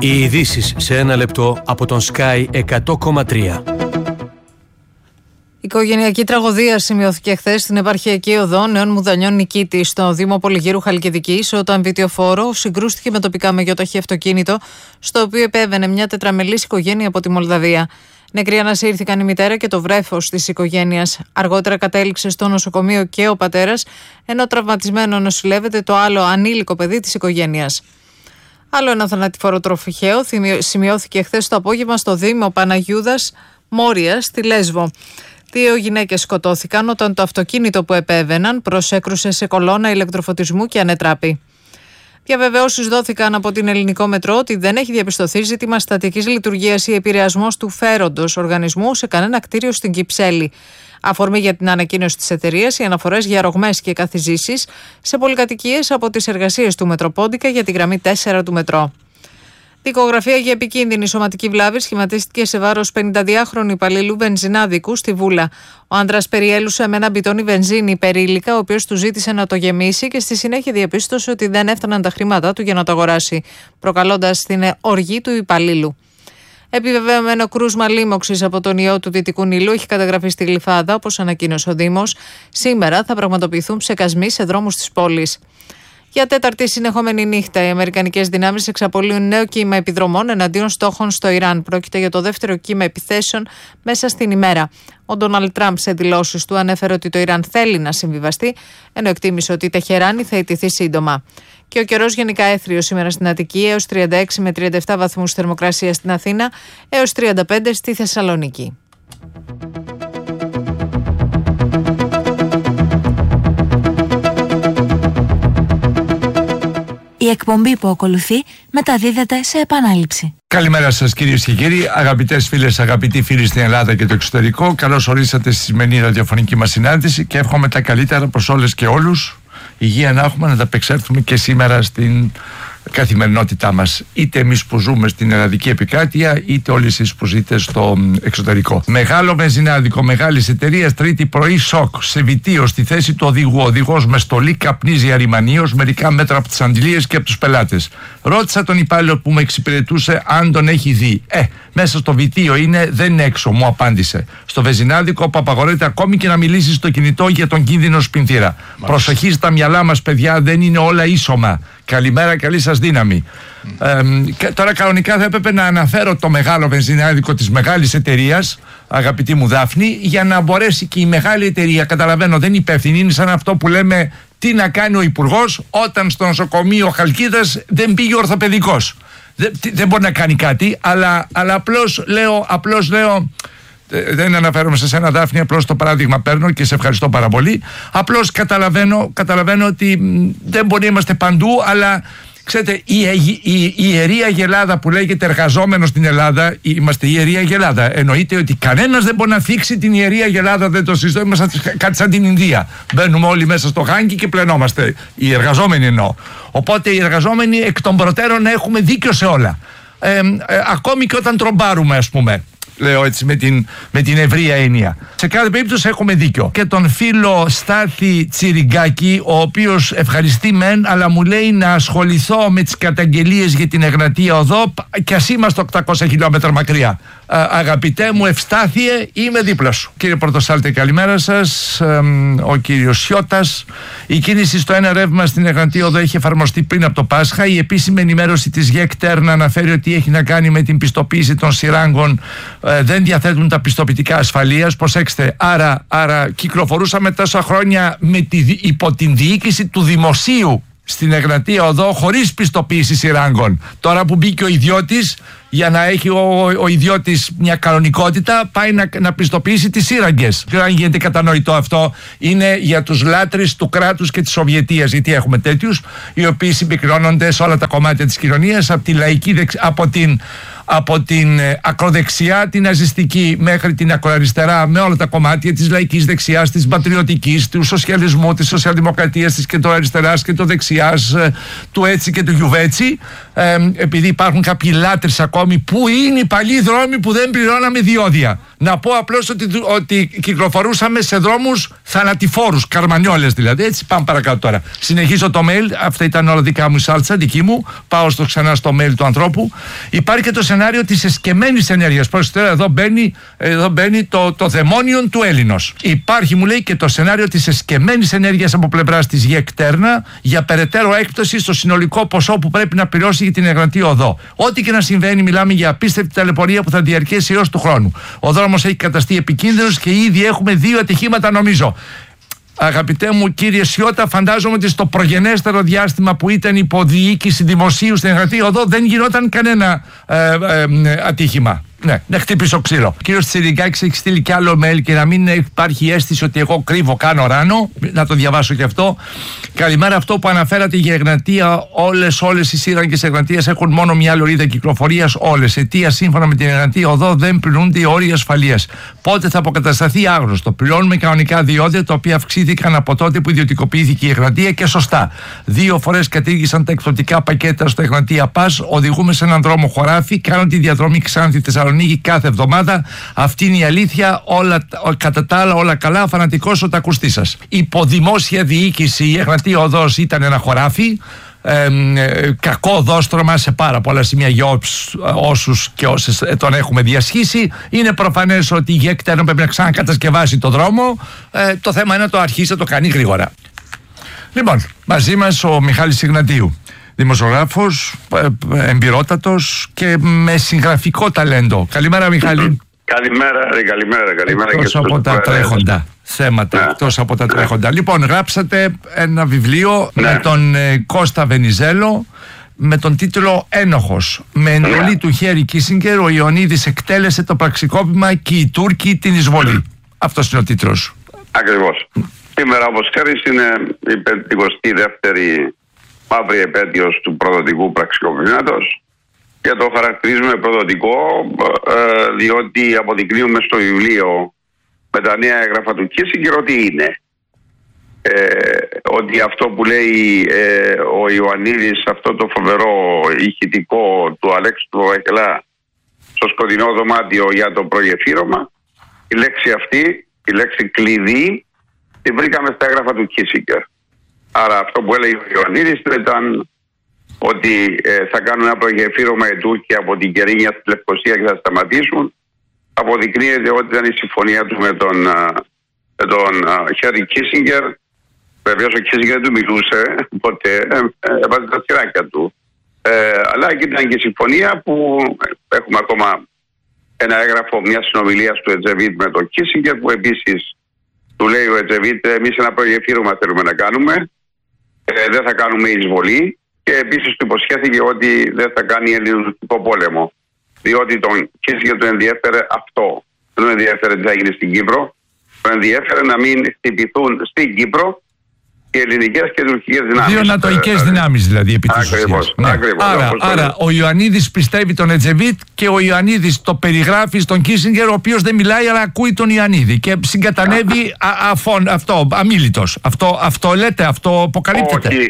Οι ειδήσεις σε ένα λεπτό από τον Sky 100,3. Οικογενειακή τραγωδία σημειώθηκε χθες στην επαρχιακή οδό Νέων Μουδανιών Νικήτη, στο Δήμο Πολυγύρου Χαλκιδικής, όταν βιτιοφόρο συγκρούστηκε με τοπικά μεγιόταχη αυτοκίνητο, στο οποίο επέβαινε μια τετραμελής οικογένεια από τη Μολδαβία. Νεκροί ανασύρθηκαν η μητέρα και το βρέφος της οικογένειας. Αργότερα κατέληξε στο νοσοκομείο και ο πατέρας, ενώ τραυματισμένο νοσηλεύεται το άλλο ανήλικο παιδί της οικογένειας. Άλλο ένα θανατηφόρο τροχαίο σημειώθηκε χθες το απόγευμα στο Δήμο Παναγιούδας Μόριας στη Λέσβο. 2 γυναίκες σκοτώθηκαν όταν το αυτοκίνητο που επέβαιναν προσέκρουσε σε κολόνα ηλεκτροφωτισμού και ανετράπη. Διαβεβαιώσεις δόθηκαν από την Ελληνικό Μετρό ότι δεν έχει διαπιστωθεί ζήτημα στατικής λειτουργίας ή επηρεασμός του φέροντος οργανισμού σε κανένα κτίριο στην Κυψέλη. Αφορμή για την ανακοίνωση της εταιρείας οι αναφορές για ρογμές και καθιζήσεις σε πολυκατοικίες από τις εργασίες του Μετροπόντικα για τη γραμμή 4 του Μετρό. Δικογραφία για επικίνδυνη σωματική βλάβη σχηματίστηκε σε βάρος 52χρονου υπαλλήλου βενζινάδικου στη Βούλα. Ο άντρας περιέλουσε με ένα μπιτόνι βενζίνη υπερήλικα, ο οποίος του ζήτησε να το γεμίσει και στη συνέχεια διαπίστωσε ότι δεν έφταναν τα χρήματά του για να το αγοράσει, προκαλώντας την οργή του υπαλλήλου. Επιβεβαιωμένο κρούσμα λίμωξης από τον ιό του Δυτικού Νείλου έχει καταγραφεί στη Γλυφάδα, όπως ανακοίνωσε ο Δήμος. Σήμερα θα πραγματοποιηθούν ψεκασμοί σε δρόμους της πόλης. Για τέταρτη συνεχόμενη νύχτα, οι αμερικανικές δυνάμεις εξαπολύουν νέο κύμα επιδρομών εναντίον στόχων στο Ιράν. Πρόκειται για το δεύτερο κύμα επιθέσεων μέσα στην ημέρα. Ο Ντόναλντ Τραμπ σε δηλώσεις του ανέφερε ότι το Ιράν θέλει να συμβιβαστεί, ενώ εκτίμησε ότι η Τεχεράνη θα ιτηθεί σύντομα. Και ο καιρός γενικά έθριος σήμερα στην Αττική, έως 36 με 37 βαθμούς θερμοκρασία στην Αθήνα, έως 35 στη Θεσσαλονίκη. Η εκπομπή που ακολουθεί μεταδίδεται σε επανάληψη. Καλημέρα σας κυρίες και κύριοι, αγαπητές φίλες, αγαπητοί φίλοι στην Ελλάδα και το εξωτερικό. Καλώς ορίσατε στη σημερινή ραδιοφωνική μας συνάντηση και εύχομαι τα καλύτερα προς όλες και όλους. Υγεία να έχουμε, να τα απεξέλθουμε και σήμερα στην καθημερινότητά μας. Είτε εμείς που ζούμε στην ελλαδική επικράτεια, είτε όλοι εσείς που ζείτε στο εξωτερικό. Μεγάλο βενζινάδικο μεγάλης εταιρείας, Τρίτη πρωί σοκ. Σε Βιτίο, στη θέση του οδηγού. Ο οδηγός με στολή καπνίζει αριμανίως μερικά μέτρα από τις αντιλίες και από τους πελάτες. Ρώτησα τον υπάλληλο που με εξυπηρετούσε αν τον έχει δει. Μέσα στο Βιτίο είναι, δεν είναι έξω, μου απάντησε. Στο βενζινάδικο που απαγορεύεται ακόμη και να μιλήσει στο κινητό για τον κίνδυνο σπινθήρα. Προσοχή στα μυαλά μας, παιδιά, δεν είναι όλα ίσωμα. Καλημέρα, καλή σας δύναμη. Τώρα κανονικά θα έπρεπε να αναφέρω το μεγάλο βενζινάδικο της μεγάλης εταιρείας, αγαπητή μου Δάφνη, για να μπορέσει και η μεγάλη εταιρεία, καταλαβαίνω δεν είναι υπεύθυνη, είναι σαν αυτό που λέμε τι να κάνει ο υπουργός όταν στο νοσοκομείο Χαλκίδας δεν πήγε ορθοπαιδικός. Δεν μπορεί να κάνει κάτι, αλλά απλώς λέω, δεν αναφέρομαι σε σένα Δάφνη, απλώς το παράδειγμα παίρνω και σε ευχαριστώ πάρα πολύ. Απλώς καταλαβαίνω ότι δεν μπορεί να είμαστε παντού, αλλά ξέρετε, η Ιερή Αγελάδα που λέγεται εργαζόμενο στην Ελλάδα, είμαστε η Ιερή Αγελάδα. Εννοείται ότι κανένας δεν μπορεί να θίξει την Ιερή Αγελάδα, δεν το συζητώ, είμαστε κάτι σαν την Ινδία. Μπαίνουμε όλοι μέσα στο γάνκι και πλενόμαστε. Οι εργαζόμενοι εννοώ. Οπότε οι εργαζόμενοι εκ των προτέρων έχουμε δίκιο σε όλα. Ακόμη και όταν τρομπάρουμε, ας πούμε. Λέω έτσι με την ευρεία έννοια. Σε κάθε περίπτωση έχουμε δίκιο. Και τον φίλο Στάθη Τσιριγκάκη, ο οποίος ευχαριστεί μεν, αλλά μου λέει να ασχοληθώ με τις καταγγελίες για την Εγνατία Οδό, κι ας είμαστε 800 χιλιόμετρα μακριά. Αγαπητέ μου Ευστάθιε, είμαι δίπλα σου. Κύριε Πορτοσάλτε, καλημέρα σας. Ο κύριος Σιώτας. Η κίνηση στο ένα ρεύμα στην Εγνατία Οδό έχει εφαρμοστεί πριν από το Πάσχα. Η επίσημη ενημέρωση της ΓΕΚΤΕΡ να αναφέρει ότι έχει να κάνει με την πιστοποίηση των σειράγκων. Δεν διαθέτουν τα πιστοποιητικά ασφαλείας. Προσέξτε, άρα κυκλοφορούσαμε τόσα χρόνια υπό την διοίκηση του δημοσίου στην Εγνατία Οδό χωρίς πιστοποίηση σειράγκων. Τώρα που μπήκε ο ιδιώτης, για να έχει ο ιδιώτης μια κανονικότητα, πάει να πιστοποιήσει τις σύραγγες. Και αν γίνεται κατανοητό αυτό, είναι για τους λάτρεις του κράτους και της Σοβιετίας, γιατί έχουμε τέτοιους οι οποίοι συμπυκνώνονται σε όλα τα κομμάτια της κοινωνίας, από την ακροδεξιά, την ναζιστική, μέχρι την ακροαριστερά, με όλα τα κομμάτια της λαϊκής δεξιάς, της πατριωτικής, του σοσιαλισμού, της σοσιαλδημοκρατίας, της κεντροαριστεράς και του δεξιάς, του έτσι και του γιουβέτσι. Επειδή υπάρχουν κάποιοι λάτρεις ακόμη που είναι οι παλιοί δρόμοι που δεν πληρώναμε διόδια. Να πω απλώς ότι κυκλοφορούσαμε σε δρόμους θανατηφόρους, καρμανιόλες δηλαδή. Έτσι, πάμε παρακάτω τώρα. Συνεχίζω το mail. Αυτά ήταν όλα δικά μου, σάλτσα, δική μου. Πάω ξανά στο mail του ανθρώπου. Υπάρχει και το σενάριο της εσκεμμένης ενέργειας. Εδώ μπαίνει το δαιμόνιον του Έλληνος. Υπάρχει, μου λέει, και το σενάριο της εσκεμμένης ενέργειας από πλευράς της ΓΕΚΤΕΡΝΑ για περαιτέρω έκπτωση στο συνολικό ποσό που πρέπει να πληρώσει για την Εγνατή Οδό. Ό,τι και να συμβαίνει, μιλάμε για απίστευτη ταλαιπωρία που θα διαρκέσει έως του χρόνου. Ο δρόμος έχει καταστεί επικίνδυνος και ήδη έχουμε 2 ατυχήματα, νομίζω. Αγαπητέ μου κύριε Σιώτα, φαντάζομαι ότι στο προγενέστερο διάστημα που ήταν υποδιοίκηση δημοσίου στην Εγνατή Οδό δεν γινόταν κανένα ατύχημα. Ναι, να χτυπήσω ξύλο. Ο κύριος Τσιρικάκης έχει στείλει κι άλλο mail και να μην υπάρχει αίσθηση ότι εγώ κρύβω, κάνω ράνο. Να το διαβάσω κι αυτό. Καλημέρα, αυτό που αναφέρατε για Εγνατία, όλες οι σύραγγες Εγνατίας έχουν μόνο μια λωρίδα κυκλοφορίας. Όλες. Αιτία, σύμφωνα με την Εγνατία Οδό, δεν πληρούνται οι όροι ασφαλείας. Πότε θα αποκατασταθεί άγνωστο. Πληρώνουμε κανονικά διόδια τα οποία αυξήθηκαν από τότε που ιδιωτικοποιήθηκε η Εγνατία και σωστά. 2 φορές κατήργησαν τα εκπτωτικά πακέτα στο Εγνατία Πας. Οδηγούμε σε έναν δρόμο χωράφι. Κάνω τη διαδρομή Ξάνθη Θεσσαλονίκη κάθε εβδομάδα. Αυτή είναι η αλήθεια. Κατά τα άλλα, όλα καλά. Φανατικός ο τακουστής σας. Υπό δημόσια διοίκηση η Εγνατία Οδός ήταν ένα χωράφι. Κακό δόστρωμα σε πάρα πολλά σημεία για όσους και όσες τον έχουμε διασχίσει. Είναι προφανές ότι η ΓΕΚΤΕΡΝΑ πρέπει να ξανακατασκευάσει το δρόμο. Το θέμα είναι να το αρχίσει να το κάνει γρήγορα. Λοιπόν, μαζί μας ο Μιχάλης Ιγνατίου, δημοσιογράφος, εμπειρότατος και με συγγραφικό ταλέντο. Καλημέρα, Μιχάλη. Καλημέρα. Εκτός από τα τρέχοντα θέματα, εκτός από τα τρέχοντα. Λοιπόν, γράψατε ένα βιβλίο με τον Κώστα Βενιζέλο με τον τίτλο «Ένοχος». Με εντολή του Χένρι Κίσινγκερ, ο Ιωαννίδης εκτέλεσε το πραξικόπημα και οι Τούρκοι την εισβολή. Αυτός είναι ο τίτλος. Ακριβώς. Σήμερα, όπως ξέρεις, είναι η 52η μαύρη επέτειος του προδοτικού πραξικοπήματος. Και το χαρακτηρίζουμε προδοτικό διότι αποδεικνύουμε στο βιβλίο με τα νέα έγγραφα του Κίσινγκερ ότι είναι. Ότι αυτό που λέει ο Ιωαννίδης, αυτό το φοβερό ηχητικό του Αλέξη του Βαγγελά στο σκοτεινό δωμάτιο για το προγεφύρωμα, η λέξη αυτή, η λέξη κλειδί, τη βρήκαμε στα έγγραφα του Κίσινγκερ. Άρα αυτό που έλεγε ο Ιωαννίδης ήταν ότι θα κάνουν ένα προγεφύρωμα οι Τούρκοι από την Κερίνια στη Λευκοσία και θα σταματήσουν. Αποδεικνύεται ότι ήταν η συμφωνία του με τον Χένρι Κίσινγκερ. Βεβαίως ο Κίσινγκερ δεν του μιλούσε, οπότε έβαζε τα χεράκια του. Αλλά ήταν και η συμφωνία που έχουμε ακόμα ένα έγγραφο μια συνομιλία του Ετζεβίτ με τον Κίσινγκερ, που επίσης του λέει ο Ετζεβίτ, εμείς ένα προγεφύρωμα θέλουμε να κάνουμε, δεν θα κάνουμε εισβολή. Και επίσης του υποσχέθηκε ότι δεν θα κάνει ελληνοτουρκικό πόλεμο. Διότι τον Κίσινγκερ του ενδιέφερε αυτό. Δεν τον ενδιέφερε τι θα γίνει στην Κύπρο. Τον ενδιέφερε να μην χτυπηθούν στην Κύπρο οι ελληνικές και τουρκικές δυνάμεις. 2 νατοικές δυνάμεις δηλαδή επί της ουσίας. Ναι. Άρα ο Ιωαννίδης πιστεύει τον Ετζεβίτ και ο Ιωαννίδης το περιγράφει στον Κίσινγκερ, ο οποίος δεν μιλάει αλλά ακούει τον Ιωαννίδη και συγκατανεύει αμίλητος. Αυτό λέτε, αυτό αποκαλύπτεται. Όχι,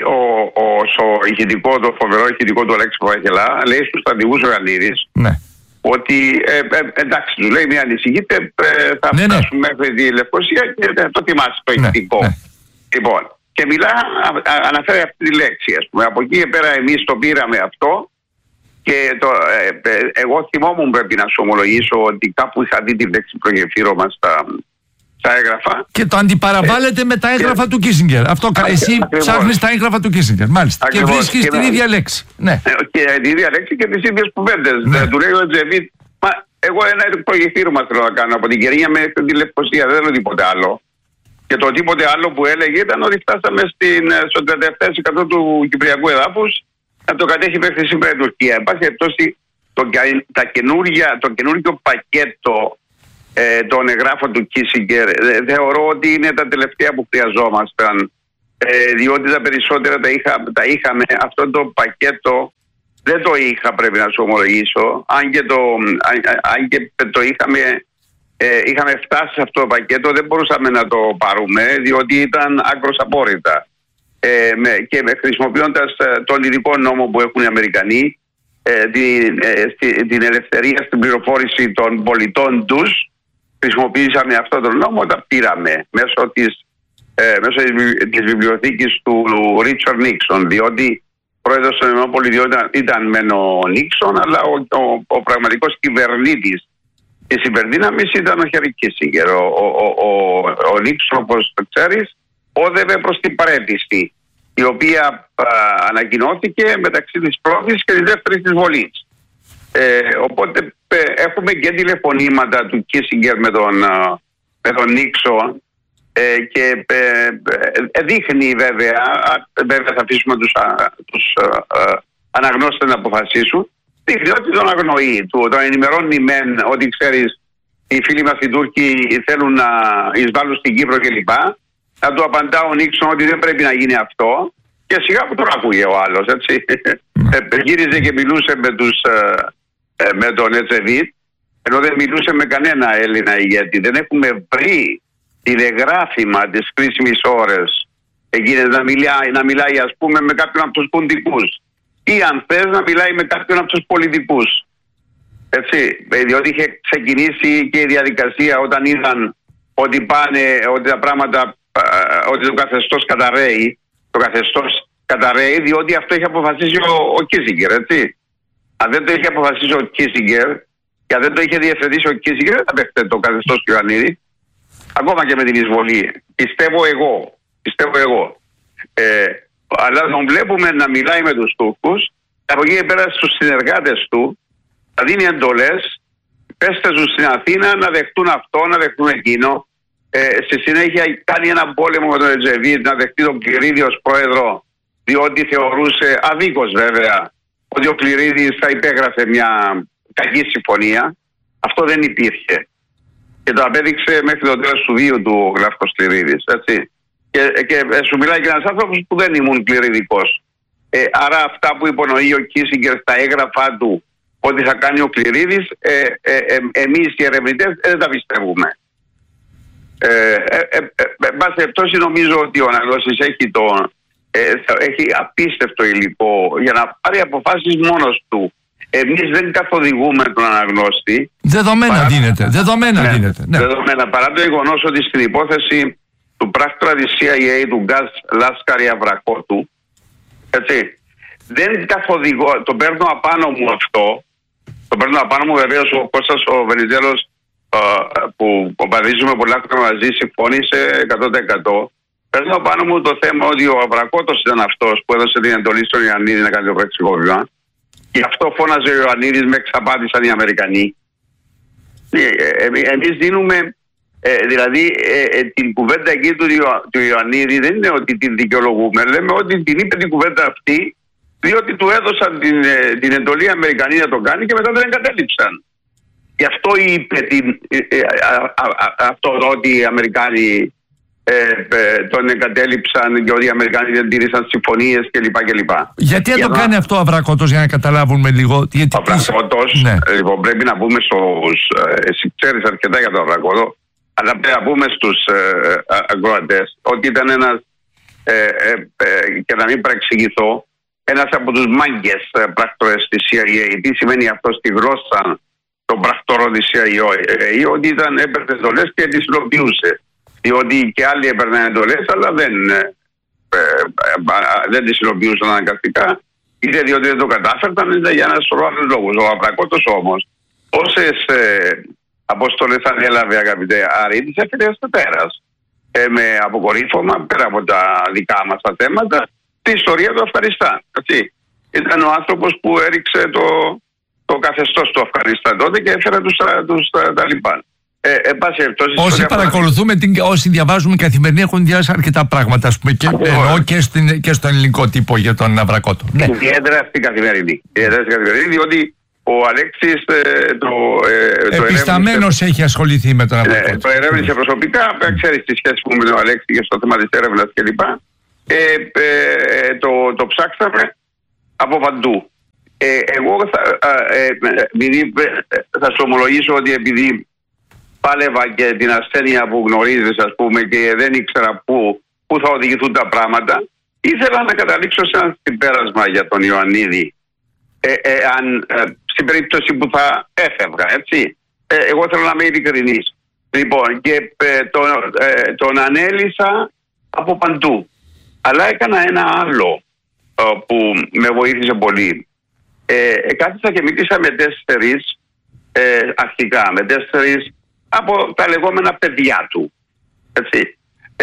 το φοβερό ηχητικό του Αλέξη Βαγγελά λέει στους στρατηγούς ο Ιωαννίδης ότι εντάξει, του λέει, μην ανησυχείτε, θα φτάσουμε μέχρι τη Λευκοσία και το θυμάσαι το ηχητικό. Λοιπόν, και αναφέρει αυτή τη λέξη, ας πούμε. Από εκεί και πέρα εμείς το πήραμε αυτό και εγώ θυμόμουν, πρέπει να σου ομολογήσω, ότι κάπου είχα δει τη λέξη προγεφύρωμα στα έγγραφα. Και το αντιπαραβάλλεται με τα έγγραφα του Κίσινγκερ. Εσύ ψάχνεις τα έγγραφα του Κίσινγκερ, μάλιστα. Και βρίσκεις την ίδια λέξη. Ναι. Και την ίδια λέξη και τις ίδιες κουβέντες. Του λέει ο Ετζεβίτ, εγώ ένα προγεφύρωμα θέλω να κάνω από την Κερίνια μέχρι τη Λευκοσία, δεν θέλω τίποτε άλλο. Και το τίποτε άλλο που έλεγε ήταν ότι φτάσαμε στο 37% του κυπριακού εδάφους να το κατέχει μέχρι σήμερα η Τουρκία. Εν πάση περιπτώσει, το καινούργιο πακέτο των εγγράφων του Κίσινγκερ θεωρώ ότι είναι τα τελευταία που χρειαζόμασταν, διότι τα περισσότερα τα είχαμε. Αυτό το πακέτο δεν το είχα, πρέπει να σου ομολογήσω, αν και το είχαμε φτάσει σε αυτό το πακέτο, δεν μπορούσαμε να το πάρουμε διότι ήταν άκρως απόρριτα. Και χρησιμοποιώντας τον ειδικό νόμο που έχουν οι Αμερικανοί, την ελευθερία στην πληροφόρηση των πολιτών τους, χρησιμοποιήσαμε αυτόν τον νόμο, τα πήραμε μέσω της μέσω της βιβλιοθήκης του Ρίτσαρντ Νίξον, διότι πρόεδρος των ΗΠΑ ήταν μεν ο Νίξον, αλλά ο πραγματικός κυβερνήτης της υπερδύναμης ήταν ο Χένρι Κίσινγκερ. Ο Νίξον, όπως το ξέρεις, όδευε προς την παραίτηση, η οποία ανακοινώθηκε μεταξύ της πρώτης και της δεύτερης της βολής. Οπότε έχουμε και τηλεφωνήματα του Κίσινγκερ με τον Νίξον, και δείχνει βέβαια θα αφήσουμε τους αναγνώστες να αποφασίσουν, δείχνει ότι τον αγνοεί, τον ενημερώνει μεν ότι ξέρεις οι φίλοι μας οι Τούρκοι θέλουν να εισβάλλουν στην Κύπρο κλπ. Να του απαντά ο Νίξον ότι δεν πρέπει να γίνει αυτό, και σιγά που τον άκουγε ο άλλος, έτσι. Γύριζε και μιλούσε με τον Ετζεβίτ, ενώ δεν μιλούσε με κανένα Έλληνα ηγέτη. Δεν έχουμε βρει τηλεγράφημα της κρίσιμης ώρες εκείνες να μιλάει ας πούμε με κάποιον από τους ποντικούς, ή αν θες να μιλάει με κάποιον από τους πολιτικούς, έτσι, διότι είχε ξεκινήσει και η διαδικασία όταν είδαν ότι ότι τα πράγματα, ότι το καθεστώς καταραίει, διότι αυτό είχε αποφασίσει ο Κίσινγκερ, έτσι. Αν δεν το είχε αποφασίσει ο Κίσινγκερ και αν δεν το είχε διευθετήσει ο Κίσινγκερ, δεν θα παίχτε το καθεστώς του Ιωαννίδη, ακόμα και με την εισβολή. Πιστεύω εγώ. Αλλά τον βλέπουμε να μιλάει με τους Τούρκους, από εκεί πέρα στους συνεργάτες του, θα δίνει εντολές, πέστε τους στην Αθήνα να δεχτούν αυτό, να δεχτούν εκείνο. Στη συνέχεια κάνει έναν πόλεμο με τον Ετζεβίτ, να δεχτεί τον Κληρίδη ως πρόεδρο, διότι θεωρούσε, αδίκως βέβαια, ότι ο Κληρίδης θα υπέγραφε μια κακή συμφωνία. Αυτό δεν υπήρχε. Και το απέδειξε μέχρι το τέλος του βίου του ο Γλαύκος Κληρίδης, έτσι. Και σου μιλάει και ένας άνθρωπος που δεν ήμουν κληριδικός. Άρα αυτά που υπονοεί ο Κίσινγκερ στα έγγραφά του ότι θα κάνει ο Κληρίδης, εμείς οι ερευνητές δεν τα πιστεύουμε. Εν πάση περιπτώσει, νομίζω ότι ο αναγνώστης έχει απίστευτο υλικό για να πάρει αποφάσεις μόνος του. Εμείς δεν καθοδηγούμε τον αναγνώστη. Δεδομένα δίνεται. Ναι. Δεδομένα, παρά το γεγονός ότι στην υπόθεση του πράκτορα της CIA, του Γκάζ Λάσκαρη Αβρακότου, έτσι, δεν καθοδηγώ, το παίρνω απάνω μου αυτό. Το παίρνω απάνω μου, βεβαίως ο Κώστας ο Βενιζέλος, που παπαδίζουμε πολλά χρόνια μαζί, συμφώνησε 100%. Παίρνω απάνω μου το θέμα ότι ο Αβρακότος ήταν αυτός που έδωσε την εντολή στον Ιωαννίδη να κάνει το πραξικόπημα. Γι' αυτό φώναζε ο Ιωαννίδης, με εξαπάτησαν οι Αμερικανοί. Εμείς δίνουμε, δηλαδή την κουβέντα εκεί του Ιωαννίδη δεν είναι ότι την δικαιολογούμε. Λέμε ότι την είπε την κουβέντα αυτή, διότι του έδωσαν την εντολή οι Αμερικανοί να το κάνει και μετά δεν εγκατέλειψαν. Γι' αυτό είπε αυτό ότι οι Αμερικάνοι τον εγκατέλειψαν και ότι οι Αμερικάνοι δεν τήρησαν συμφωνίες κλπ. Γιατί δεν το κάνει αυτό ο Αβρακότος, για να καταλάβουμε λίγο? Ο Αβρακότος, ναι. Λοιπόν, πρέπει να πούμε εσύ ξέρεις αρκετά για τον Αβρακότο, αλλά πρέπει να πούμε στους ακροατές ότι ήταν ένας, και να μην παρεξηγηθώ, ένας από τους μάγκες πράκτορες της CIA. Τι σημαίνει αυτό στη γλώσσα των πρακτόρων της CIA? Ότι έπαιρνε εντολές και τις υλοποιούσε. Διότι και άλλοι έπαιρναν εντολές, αλλά δεν τις υλοποιούσαν αναγκαστικά, είτε διότι δεν το κατάφεραν, είτε για ένα σωρό άλλους λόγους. Ο Αβρακότος όμως, όσες αποστολές ανέλαβε, αγαπητέ Άρη, τις έφερε στο πέρας. Με αποκορύφωμα, πέρα από τα δικά μας τα θέματα, τη ιστορία του Αφγανιστάν. Ήταν ο άνθρωπος που έριξε το καθεστώς του Αφγανιστάν τότε και έφερε τους Ταλιμπάν. Όσοι παρακολουθούμε, όσοι διαβάζουμε καθημερινή, έχουν διαβάσει αρκετά πράγματα, ας πούμε, και στον ελληνικό τύπο για τον Αβρακότο. Ιδιαίτερα στην καθημερινή. Διότι ο Αλέξης επισταμένος έχει ασχοληθεί με τον Αβρακότο. Το ερεύνησε προσωπικά, ξέρεις τη σχέση μου με τον Αλέξη και στο θέμα της έρευνας κλπ. Το ψάξαμε από παντού. Εγώ θα σου ομολογήσω ότι επειδή πάλευα και την ασθένεια που γνωρίζεις, ας πούμε, και δεν ήξερα πού θα οδηγηθούν τα πράγματα, ήθελα να καταλήξω σε ένα συμπέρασμα για τον Ιωαννίδη, στην περίπτωση που θα έφευγα, έτσι. Εγώ θέλω να είμαι ειλικρινής. Λοιπόν, και τον ανέλησα από παντού. Αλλά έκανα ένα άλλο που με βοήθησε πολύ. Κάθισα και μίλησα με 4 αρχικά, με 4 από τα λεγόμενα παιδιά του. Έτσι.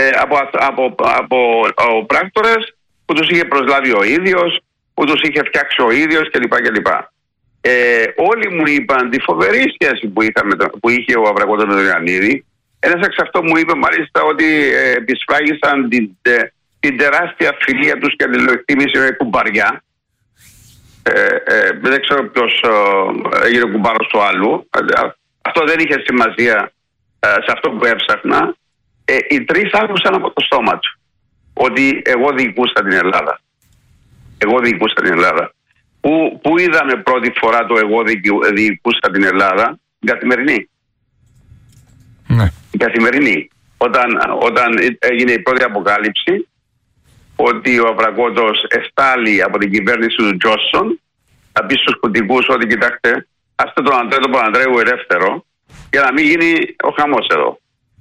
Από πράκτορες που τους είχε προσλάβει ο ίδιος, που τους είχε φτιάξει ο ίδιος κλπ. Όλοι μου είπαν τη φοβερή σχέση που είχε ο Αβρακότος με τον Ιωαννίδη. Ένας εξ αυτών μου είπε μάλιστα ότι επισφράγισαν την τεράστια φιλία τους και αλληλοεκτίμηση με κουμπαριά. Δεν ξέρω ποιος έγινε κουμπάρος του άλλου. Αυτό δεν είχε σημασία σε αυτό που έψαχνα. Οι 3 άκουσαν από το στόμα του ότι εγώ διοικούσα την Ελλάδα. Πού είδαμε πρώτη φορά το εγώ διοικούσα την Ελλάδα? Την Καθημερινή. Ναι. Η Καθημερινή. Όταν έγινε η πρώτη αποκάλυψη ότι ο Αβρακότος εστάλει από την κυβέρνηση του Τζόνσον, θα πει στους κουτικούς ότι κοιτάξτε, άστε τον Αντρέο τον Παπανδρέου ελεύθερο για να μην γίνει ο χαμός εδώ.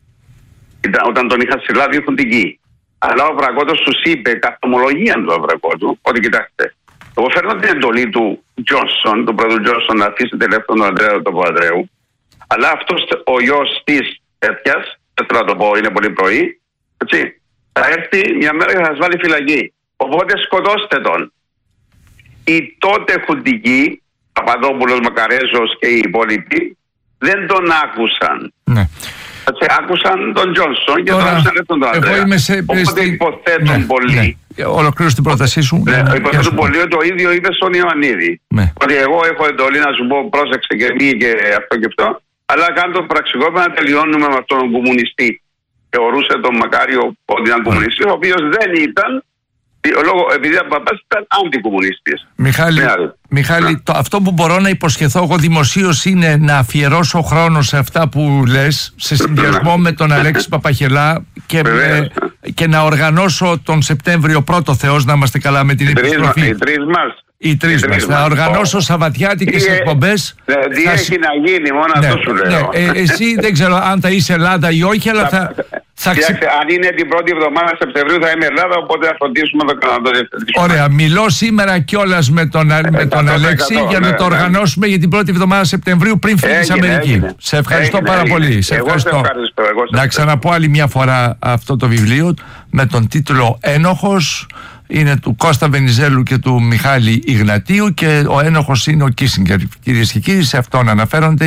Όταν τον είχαν συλλάβει ήρθουν την γη. Αλλά ο Αβρακότος τους είπε, καθομολογία του Αβρακότου, ότι κοιτάξτε, εγώ φέρνω την εντολή του Τζόνσον, του πρόεδρου Τζόνσον, να αφήσετε ελεύθερο τον Αντρέο τον Παπανδρέου, αλλά αυτός ο γιος της τέτοιας, δεν θέλω να το πω, είναι πολύ πρωί, έτσι, θα έρθει μια μέρα και θα σας βάλει φυλακή. Οπότε σκοτώστε τον. Οι τότε χουντικοί, Παπαδόπουλος, Μακαρέζος και οι υπόλοιποι, δεν τον άκουσαν. Ναι. Άκουσαν τον Τζόνσον και τον άκουσαν τον Αντρέα. Οπότε υποθέτουν πολύ. Ολοκλήρωσε την πρότασή σου. Υποθέτουν πολύ ότι το ίδιο είπε στον Ιωαννίδη. Ότι εγώ έχω εντολή να σου πω πρόσεξε και μη και αυτό και αυτό, αλλά κάνω το πραξικόπημα να τελειώνουμε με αυτόν τον κομμουνιστή. Θεωρούσε τον Μακάριο ότι ήταν κομμουνιστής, ο οποίος δεν ήταν, επειδή ο παπάς ήταν αντικομμουνιστής. Μιχάλη, αυτό που μπορώ να υποσχεθώ εγώ δημοσίως είναι να αφιερώσω χρόνο σε αυτά που λες, σε συνδυασμό με τον Αλέξη Παπαχελά και να οργανώσω τον Σεπτέμβριο, πρώτο Θεός, να είμαστε καλά με την επιστροφή. Οι τρεις μας. Θα οργανώσω σαββατιάτικες εκπομπές. Τι έχει να γίνει, μόνο αυτό σου λέω. Εσύ δεν ξέρω αν θα είσαι Ελλάδα ή όχι, αλλά αν είναι την πρώτη εβδομάδα Σεπτεμβρίου θα είμαι Ελλάδα, οπότε θα φροντίσουμε να το διευθετήσουμε. Ωραία, μιλώ σήμερα κιόλας με τον Αλέξη για να το οργανώσουμε για την πρώτη εβδομάδα Σεπτεμβρίου πριν φύγεις Αμερική. Σε ευχαριστώ πάρα πολύ. Να ξαναπώ άλλη μια φορά αυτό το βιβλίο με τον τίτλο Ένοχος. Είναι του Κώστα Βενιζέλου και του Μιχάλη Ιγνατίου και ο ένοχος είναι ο Κίσινγκερ. Κυρίες και κύριοι, σε αυτόν αναφέρονται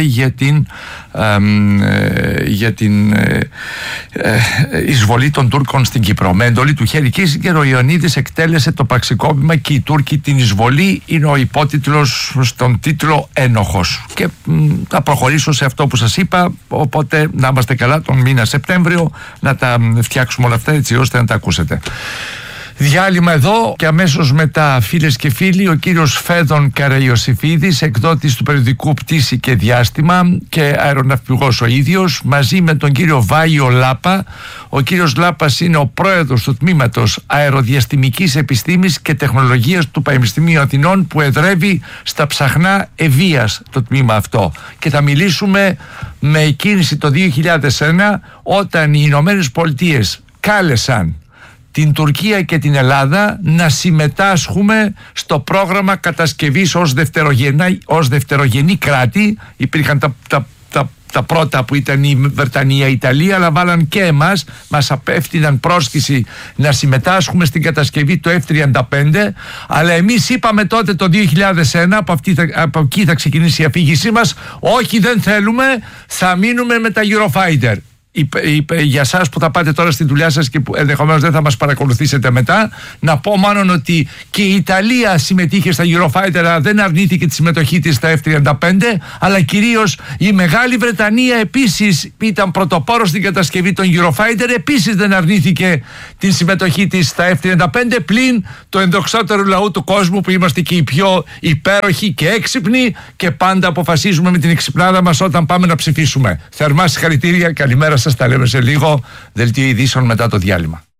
για την εισβολή των Τούρκων στην Κύπρο. Με εντολή του Χένρι Κίσινγκερ ο Ιωαννίδης εκτέλεσε το πραξικόπημα και οι Τούρκοι την εισβολή. Είναι ο υπότιτλος στον τίτλο Ένοχος. Και θα προχωρήσω σε αυτό που σας είπα, οπότε να είμαστε καλά τον μήνα Σεπτέμβριο να τα φτιάξουμε όλα αυτά έτσι ώστε να τα ακούσετε. Διάλειμμα εδώ και αμέσως μετά, φίλες και φίλοι, ο κύριος Φέδων Καραϊωσήφιδης, εκδότης του περιοδικού Πτήση και Διάστημα και αεροναυπηγός ο ίδιος, μαζί με τον κύριο Βάιο Λάπα. Ο κύριος Λάπας είναι ο πρόεδρος του Τμήματος Αεροδιαστημικής Επιστήμης και Τεχνολογίας του Πανεπιστημίου Αθηνών, που εδρεύει στα Ψαχνά Ευβοίας το τμήμα αυτό. Και θα μιλήσουμε με εκκίνηση το 2001, όταν οι Ηνωμένες Πολιτείες κάλεσαν την Τουρκία και την Ελλάδα να συμμετάσχουμε στο πρόγραμμα κατασκευής ως δευτερογενή κράτη. Υπήρχαν τα πρώτα που ήταν η Βρετανία, η Ιταλία, αλλά βάλαν και εμάς, μας απέφτειναν πρόσκληση να συμμετάσχουμε στην κατασκευή του F-35, αλλά εμείς είπαμε τότε το 2001, από εκεί θα ξεκινήσει η αφήγησή μας, όχι, δεν θέλουμε, θα μείνουμε με τα Eurofighter. Για εσάς που θα πάτε τώρα στη δουλειά σας και που ενδεχομένως δεν θα μας παρακολουθήσετε μετά, να πω μάλλον ότι και η Ιταλία συμμετείχε στα Eurofighter, αλλά δεν αρνήθηκε τη συμμετοχή της στα F-35, αλλά κυρίως η Μεγάλη Βρετανία επίσης ήταν πρωτοπόρος στην κατασκευή των Eurofighter, επίσης δεν αρνήθηκε τη συμμετοχή της στα F-35, πλην το ενδοξότερο λαού του κόσμου που είμαστε και οι πιο υπέροχοι και έξυπνοι και πάντα αποφασίζουμε με την εξυπνάδα μας όταν πάμε να ψηφίσουμε. Θερμά συγχαρητήρια, καλημέρα σας, τα λέμε σε λίγο. Δελτίο ειδήσεων μετά το διάλειμμα.